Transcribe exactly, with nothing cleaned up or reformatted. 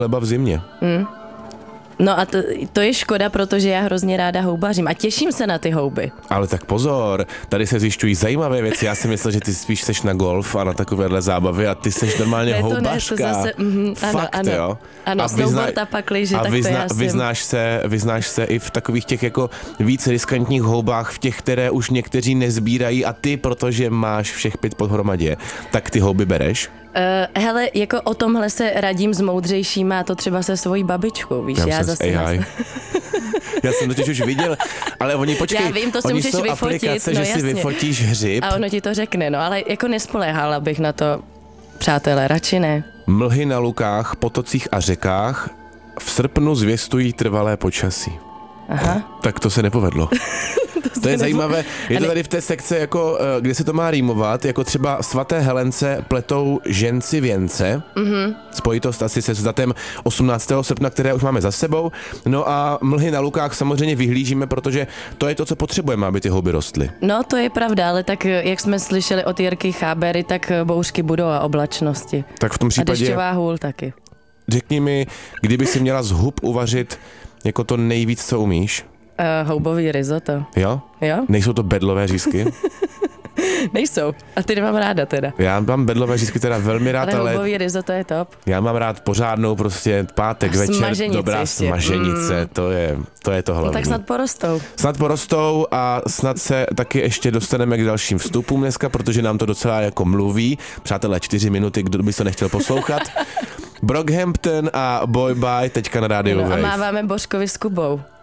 chleba v zimě. Mm. No a to, to je škoda, protože já hrozně ráda houbařím a těším se na ty houby. Ale tak pozor, tady se zjišťují zajímavé věci. Já si myslel, že ty spíš seš na golf a na takovéhle zábavy a ty seš normálně ne, to houbařka. Ne, to zase, mm, ano, Fakt, ano. jo? Ano, snowboard a pakliže, tak vyzna, to já jsem. vyznáš se, vyznáš se i v takových těch jako víc riskantních houbách, v těch, které už někteří nezbírají a ty, protože máš všech pět pohromadě, tak ty houby bereš? Uh, hele, jako o tomhle se radím s moudřejšíma, a to třeba se svojí babičkou, víš, já, já zase... A I. Já jsem totiž už viděl, ale oni počkej, já vím, to si oni můžeš jsou vyfotit, aplikace, no, že jasně. si vyfotíš hřib. A ono ti to řekne, no ale jako nespoléhala bych na to, přátelé, radši ne. Mlhy na lukách, potocích a řekách v srpnu zvěstují trvalé počasí. Aha. Tak to se nepovedlo. to, to je zajímavé. Je to tady v té sekce, jako, kde se to má rýmovat, jako třeba svaté Helence pletou ženci věnce. Mm-hmm. Spojitost asi se s datem osmnáctého srpna, které už máme za sebou. No a mlhy na lukách samozřejmě vyhlížíme, protože to je to, co potřebujeme, aby ty houby rostly. No to je pravda, ale tak jak jsme slyšeli od Jirky Chábery, tak bouřky budou a oblačnosti. Tak v tom případě... A dešťová hůl taky. Řekni mi, kdyby si měla z hub uvařit jako to nejvíc, co umíš? Uh, houbový risotto. Jo? Jo? Nejsou to bedlové řízky? Nejsou. A ty nemám ráda teda. Já mám bedlové řízky teda velmi rád, ale... Ale houbový risotto je top. Já mám rád pořádnou prostě pátek, večer, smaženici dobrá ještě. smaženice, mm. to je to, je to hlavní. No tak snad porostou. Snad porostou a snad se taky ještě dostaneme k dalším vstupům dneska, protože nám to docela jako mluví. Přátelé, čtyři minuty, kdo by to nechtěl poslouchat. Brockhampton a Boy Bye teďka na rádiu no, Wave. A máváme Božkovi s Kubou.